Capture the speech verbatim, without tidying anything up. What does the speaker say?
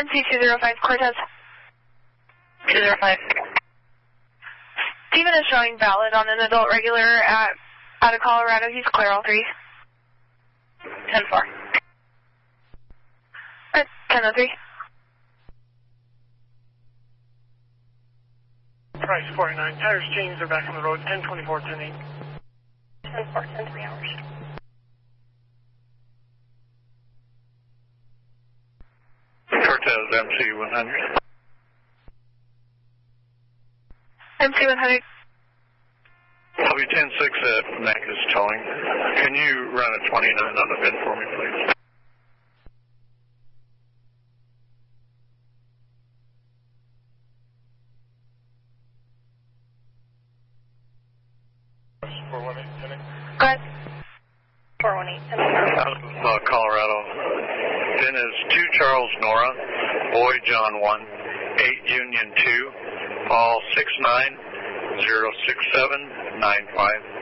C two zero five Cortez. two zero five. Steven is showing valid on an adult regular at out of Colorado. He's clear all three. ten four. Alright, ten oh three. Price forty-nine. Tires changed. They're back on the road. ten twenty-four, ten eight. ten four, ten three hours. Cortez, M C one hundred. M C one hundred. W ten six at N A C is towing. Can you run a twenty-nine on the bin for me, please? four one eight, ten eight. Go ahead. four one eight, ten eight. Out of uh, Colorado. Bin is two Charles Nora, Boy John one, eight Union two, Paul six nine, zero six seven nine five.